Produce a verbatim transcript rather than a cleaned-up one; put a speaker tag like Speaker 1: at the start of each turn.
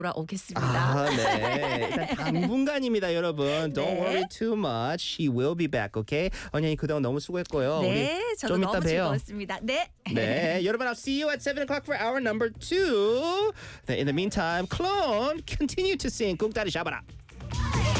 Speaker 1: 돌아오겠습니다.
Speaker 2: 아, 네. 일단 당분간입니다, 여러분. Don't
Speaker 1: 네.
Speaker 2: worry too much. She will be back, okay? 언니 그동안 너무 수고했고요.
Speaker 1: 네,
Speaker 2: 우리
Speaker 1: 저도
Speaker 2: 좀 이따
Speaker 1: 너무
Speaker 2: 봬요.
Speaker 1: 즐거웠습니다. 네.
Speaker 2: 네, 여러분, I'll see you at seven o'clock for hour number two. In the meantime, Clone, continue to sing. 꿍따리 샤바라.